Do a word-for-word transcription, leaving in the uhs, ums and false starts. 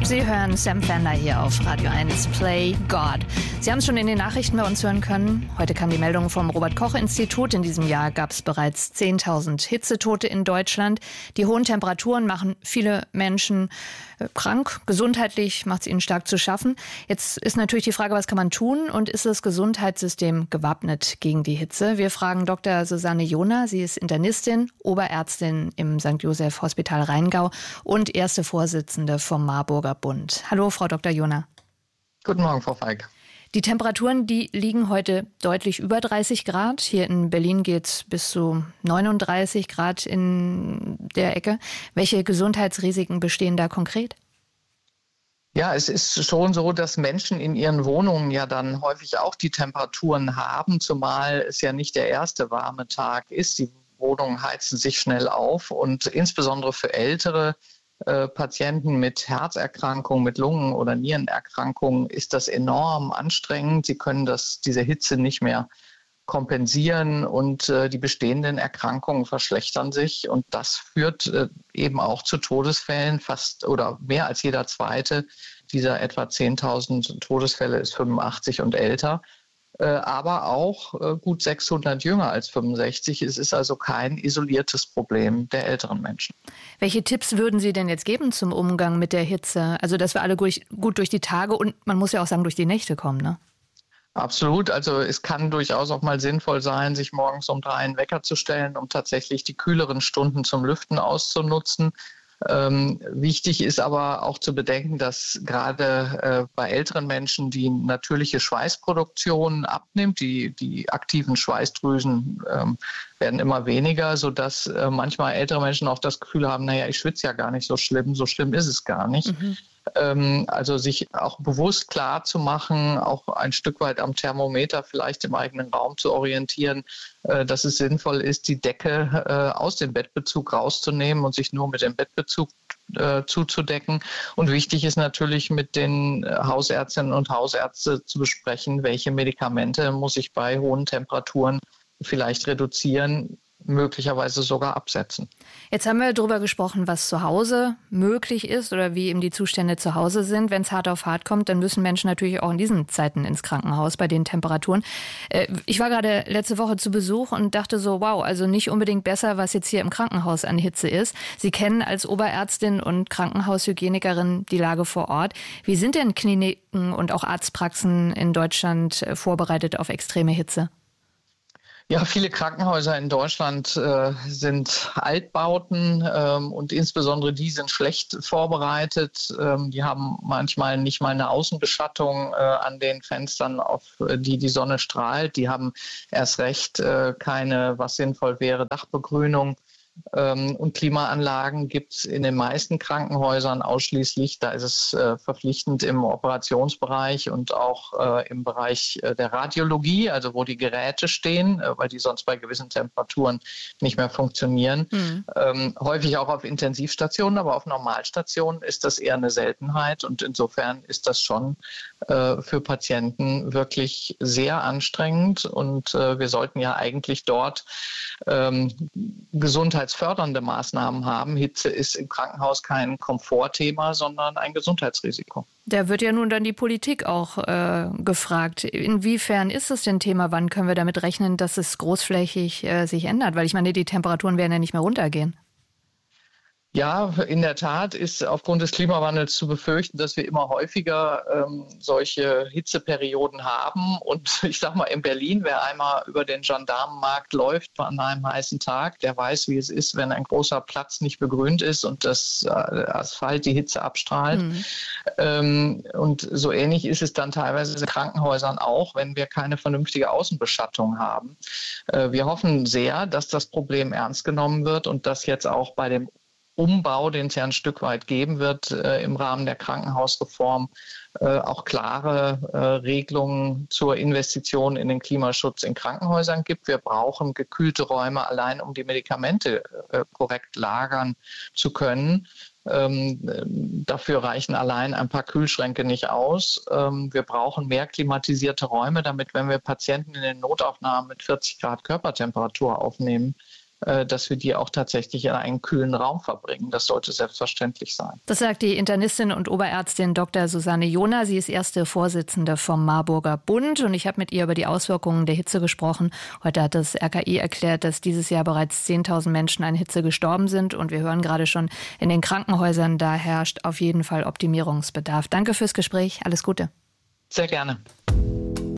Sie hören Sam Fender hier auf Radio eins Play God. Sie haben es schon in den Nachrichten bei uns hören können. Heute kam die Meldung vom Robert-Koch-Institut. In diesem Jahr gab es bereits zehntausend Hitzetote in Deutschland. Die hohen Temperaturen machen viele Menschen krank. Gesundheitlich macht es ihnen stark zu schaffen. Jetzt ist natürlich die Frage, was kann man tun? Und ist das Gesundheitssystem gewappnet gegen die Hitze? Wir fragen Doktor Susanne Johner. Sie ist Internistin, Oberärztin im Sankt Joseph Hospital Rheingau und erste Vorsitzende vom Marburger Bund. Hallo, Frau Doktor Johner. Guten Morgen, Frau Feig. Die Temperaturen, die liegen heute deutlich über dreißig Grad. Hier in Berlin geht es bis zu neununddreißig Grad in der Ecke. Welche Gesundheitsrisiken bestehen da konkret? Ja, es ist schon so, dass Menschen in ihren Wohnungen ja dann häufig auch die Temperaturen haben, zumal es ja nicht der erste warme Tag ist. Die Wohnungen heizen sich schnell auf und insbesondere für ältere Äh, Patienten mit Herzerkrankungen, mit Lungen- oder Nierenerkrankungen ist das enorm anstrengend. Sie können das, diese Hitze nicht mehr kompensieren und äh, die bestehenden Erkrankungen verschlechtern sich. Und das führt äh, eben auch zu Todesfällen. Fast oder mehr als jeder zweite dieser etwa zehntausend Todesfälle ist fünfundachtzig und älter. Aber auch gut sechshundert jünger als fünfundsechzig. Es ist also kein isoliertes Problem der älteren Menschen. Welche Tipps würden Sie denn jetzt geben zum Umgang mit der Hitze? Also, dass wir alle gut durch die Tage und man muss ja auch sagen, durch die Nächte kommen, ne? Absolut. Also es kann durchaus auch mal sinnvoll sein, sich morgens um drei einen Wecker zu stellen, um tatsächlich die kühleren Stunden zum Lüften auszunutzen. Ähm, wichtig ist aber auch zu bedenken, dass gerade äh, bei älteren Menschen die natürliche Schweißproduktion abnimmt. Die, die aktiven Schweißdrüsen ähm, werden immer weniger, sodass äh, manchmal ältere Menschen auch das Gefühl haben, naja, ich schwitze ja gar nicht so schlimm, so schlimm ist es gar nicht. Mhm. Ähm, also sich auch bewusst klar zu machen, auch ein Stück weit am Thermometer vielleicht im eigenen Raum zu orientieren, äh, dass es sinnvoll ist, die Decke äh, aus dem Bettbezug rauszunehmen und sich nur mit dem Bettbezug äh, zuzudecken. Und wichtig ist natürlich mit den Hausärztinnen und Hausärzten zu besprechen, welche Medikamente muss ich bei hohen Temperaturen vielleicht reduzieren, möglicherweise sogar absetzen. Jetzt haben wir darüber gesprochen, was zu Hause möglich ist oder wie eben die Zustände zu Hause sind. Wenn es hart auf hart kommt, dann müssen Menschen natürlich auch in diesen Zeiten ins Krankenhaus bei den Temperaturen. Ich war gerade letzte Woche zu Besuch und dachte so, wow, also nicht unbedingt besser, was jetzt hier im Krankenhaus an Hitze ist. Sie kennen als Oberärztin und Krankenhaushygienikerin die Lage vor Ort. Wie sind denn Kliniken und auch Arztpraxen in Deutschland vorbereitet auf extreme Hitze? Ja, viele Krankenhäuser in Deutschland äh, sind Altbauten ähm, und insbesondere die sind schlecht vorbereitet. Ähm, die haben manchmal nicht mal eine Außenbeschattung äh, an den Fenstern, auf die die Sonne strahlt. Die haben erst recht äh, keine, was sinnvoll wäre, Dachbegrünung. Und Klimaanlagen gibt es in den meisten Krankenhäusern ausschließlich. Da ist es äh, verpflichtend im Operationsbereich und auch äh, im Bereich äh, der Radiologie, also wo die Geräte stehen, äh, weil die sonst bei gewissen Temperaturen nicht mehr funktionieren. Mhm. Ähm, häufig auch auf Intensivstationen, aber auf Normalstationen ist das eher eine Seltenheit. Und insofern ist das schon äh, für Patienten wirklich sehr anstrengend. Und äh, wir sollten ja eigentlich dort ähm, Gesundheit fördernde Maßnahmen haben. Hitze ist im Krankenhaus kein Komfortthema, sondern ein Gesundheitsrisiko. Da wird ja nun dann die Politik auch äh, gefragt. Inwiefern ist das denn Thema? Wann können wir damit rechnen, dass es großflächig äh, sich ändert? Weil ich meine, die Temperaturen werden ja nicht mehr runtergehen. Ja, in der Tat ist aufgrund des Klimawandels zu befürchten, dass wir immer häufiger ähm, solche Hitzeperioden haben. Und ich sage mal, in Berlin, wer einmal über den Gendarmenmarkt läuft an einem heißen Tag, der weiß, wie es ist, wenn ein großer Platz nicht begrünt ist und das äh, Asphalt die Hitze abstrahlt. Mhm. Ähm, und so ähnlich ist es dann teilweise in Krankenhäusern auch, wenn wir keine vernünftige Außenbeschattung haben. Äh, wir hoffen sehr, dass das Problem ernst genommen wird und dass jetzt auch bei dem Umbau, den es ja ein Stück weit geben wird äh, im Rahmen der Krankenhausreform, äh, auch klare äh, Regelungen zur Investition in den Klimaschutz in Krankenhäusern gibt. Wir brauchen gekühlte Räume allein, um die Medikamente äh, korrekt lagern zu können. Ähm, dafür reichen allein ein paar Kühlschränke nicht aus. Ähm, wir brauchen mehr klimatisierte Räume, damit, wenn wir Patienten in den Notaufnahmen mit vierzig Grad Körpertemperatur aufnehmen, dass wir die auch tatsächlich in einen kühlen Raum verbringen. Das sollte selbstverständlich sein. Das sagt die Internistin und Oberärztin Doktor Susanne Johner. Sie ist erste Vorsitzende vom Marburger Bund und ich habe mit ihr über die Auswirkungen der Hitze gesprochen. Heute hat das R K I erklärt, dass dieses Jahr bereits zehntausend Menschen an Hitze gestorben sind und wir hören gerade schon in den Krankenhäusern, da herrscht auf jeden Fall Optimierungsbedarf. Danke fürs Gespräch. Alles Gute. Sehr gerne.